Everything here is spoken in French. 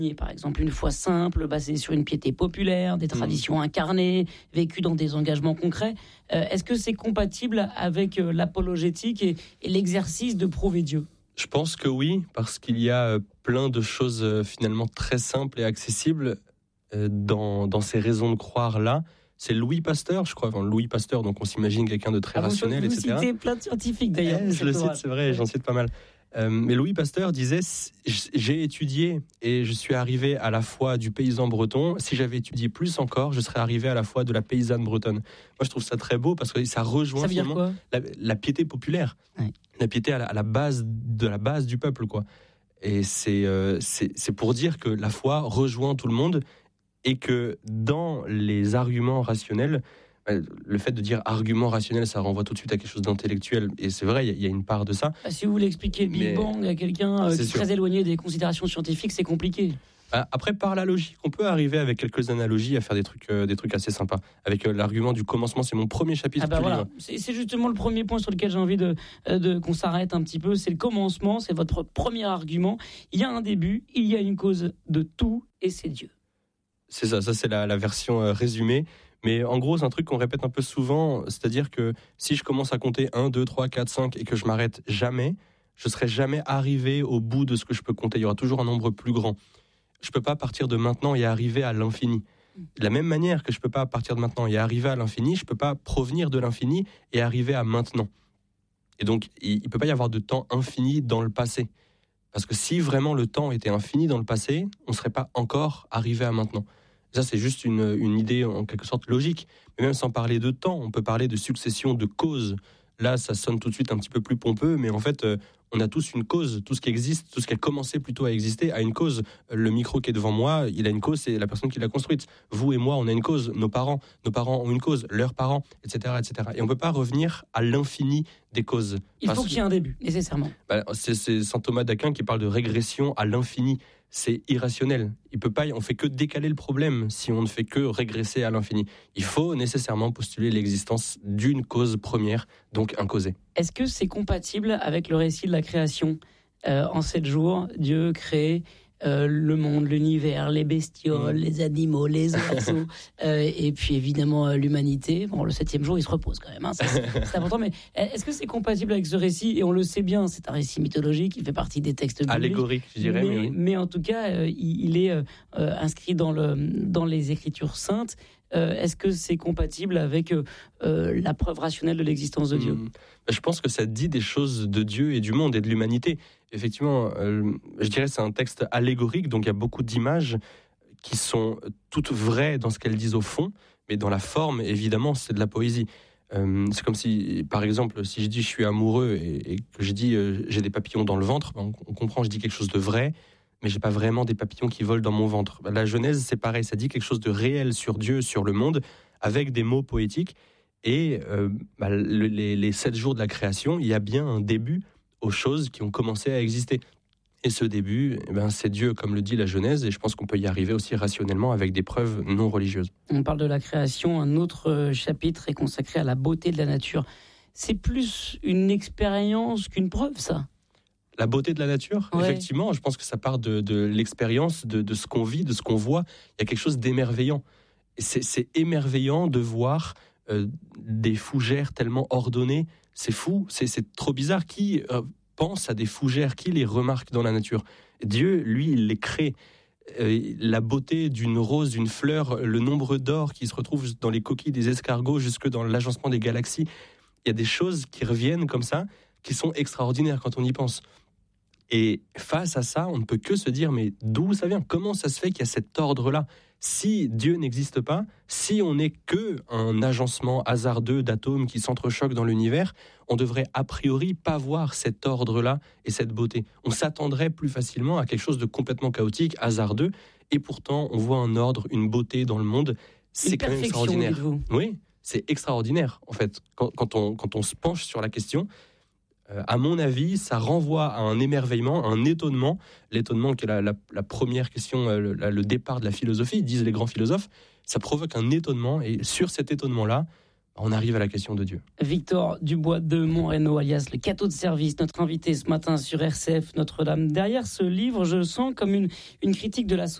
Par exemple, une foi simple, basée sur une piété populaire, des traditions incarnées, vécues dans des engagements concrets. Est-ce que c'est compatible avec l'apologétique et l'exercice de prouver Dieu ? Je pense que oui, parce qu'il y a plein de choses finalement très simples et accessibles dans ces raisons de croire-là. C'est Louis Pasteur, je crois. Enfin, Louis Pasteur, donc on s'imagine quelqu'un de très rationnel, etc. Vous citez plein de scientifiques d'ailleurs. Je le cite, c'est vrai, j'en cite pas mal. Mais Louis Pasteur disait « J'ai étudié et je suis arrivé à la foi du paysan breton. Si j'avais étudié plus encore, je serais arrivé à la foi de la paysanne bretonne. » Moi, je trouve ça très beau parce que ça rejoint finalement la piété populaire, la piété à la base de la base du peuple, quoi. Et c'est pour dire que la foi rejoint tout le monde et que dans les arguments rationnels, le fait de dire argument rationnel, ça renvoie tout de suite à quelque chose d'intellectuel. Et c'est vrai, il y a une part de ça. Si vous voulez expliquer le Big Bang à quelqu'un qui est très éloigné des considérations scientifiques, c'est compliqué. Après, par la logique, on peut arriver avec quelques analogies à faire des trucs assez sympas. Avec l'argument du commencement, c'est mon premier chapitre du livre. C'est justement le premier point sur lequel j'ai envie qu'on s'arrête un petit peu. C'est le commencement, c'est votre premier argument. Il y a un début, il y a une cause de tout, et c'est Dieu. C'est ça c'est la version résumée. Mais en gros, c'est un truc qu'on répète un peu souvent, c'est-à-dire que si je commence à compter 1, 2, 3, 4, 5 et que je m'arrête jamais, je ne serai jamais arrivé au bout de ce que je peux compter. Il y aura toujours un nombre plus grand. Je ne peux pas partir de maintenant et arriver à l'infini. De la même manière que je ne peux pas partir de maintenant et arriver à l'infini, je ne peux pas provenir de l'infini et arriver à maintenant. Et donc, il ne peut pas y avoir de temps infini dans le passé. Parce que si vraiment le temps était infini dans le passé, on ne serait pas encore arrivé à maintenant. Ça, c'est juste une idée en quelque sorte logique. Mais même sans parler de temps, on peut parler de succession de causes. Là, ça sonne tout de suite un petit peu plus pompeux, mais en fait, on a tous une cause. Tout ce qui existe, tout ce qui a commencé plutôt à exister, a une cause. Le micro qui est devant moi, il a une cause, c'est la personne qui l'a construite. Vous et moi, on a une cause. Nos parents ont une cause. Leurs parents, etc., etc. Et on ne peut pas revenir à l'infini des causes. Il faut qu'il y ait un début, nécessairement. C'est saint Thomas d'Aquin qui parle de régression à l'infini. C'est irrationnel. On fait que décaler le problème si on ne fait que régresser à l'infini. Il faut nécessairement postuler l'existence d'une cause première, donc un causé. Est-ce que c'est compatible avec le récit de la création ? En 7 jours, Dieu crée le monde, l'univers, les bestioles, les animaux, les oiseaux, et puis évidemment l'humanité. Bon, le 7e jour, il se repose quand même, c'est important. Mais est-ce que c'est compatible avec ce récit ? Et on le sait bien, c'est un récit mythologique, il fait partie des textes bibliques. Allégorique, je dirais. Mais en tout cas, il est inscrit dans les Écritures saintes. Est-ce que c'est compatible avec la preuve rationnelle de l'existence de Dieu ? Je pense que ça dit des choses de Dieu et du monde et de l'humanité. Effectivement, je dirais que c'est un texte allégorique, donc il y a beaucoup d'images qui sont toutes vraies dans ce qu'elles disent au fond, mais dans la forme, évidemment, c'est de la poésie. C'est comme si, par exemple, si je dis je suis amoureux et que je dis j'ai des papillons dans le ventre, on comprend, je dis quelque chose de vrai, mais j'ai pas vraiment des papillons qui volent dans mon ventre. La Genèse, c'est pareil, ça dit quelque chose de réel sur Dieu, sur le monde, avec des mots poétiques. Et les 7 jours de la création, il y a bien un début aux choses qui ont commencé à exister. Et ce début, c'est Dieu, comme le dit la Genèse, et je pense qu'on peut y arriver aussi rationnellement avec des preuves non religieuses. On parle de la création, un autre chapitre est consacré à la beauté de la nature. C'est plus une expérience qu'une preuve, ça ? La beauté de la nature, effectivement, je pense que ça part de l'expérience, de ce qu'on vit, de ce qu'on voit. Il y a quelque chose d'émerveillant. C'est émerveillant de voir des fougères tellement ordonnées. C'est fou, c'est trop bizarre. Qui pense à des fougères, qui les remarque dans la nature ? Dieu, lui, il les crée. La beauté d'une rose, d'une fleur, le nombre d'or qui se retrouve dans les coquilles des escargots, jusque dans l'agencement des galaxies. Il y a des choses qui reviennent comme ça, qui sont extraordinaires quand on y pense. Et face à ça, on ne peut que se dire, mais d'où ça vient ? Comment ça se fait qu'il y a cet ordre-là ? Si Dieu n'existe pas, si on n'est qu'un agencement hasardeux d'atomes qui s'entrechoquent dans l'univers, on devrait a priori pas voir cet ordre-là et cette beauté. On s'attendrait plus facilement à quelque chose de complètement chaotique, hasardeux, et pourtant on voit un ordre, une beauté dans le monde. C'est quand même extraordinaire. Oui, c'est extraordinaire en fait. Quand on se penche sur la question, à mon avis, ça renvoie à un émerveillement, un étonnement. L'étonnement qui est la première question, le départ de la philosophie, disent les grands philosophes. Ça provoque un étonnement, et sur cet étonnement-là, on arrive à la question de Dieu. Victor Dubois de Monreno, alias le cateau de service, notre invité ce matin sur RCF Notre-Dame. Derrière ce livre, je sens comme une critique de la société.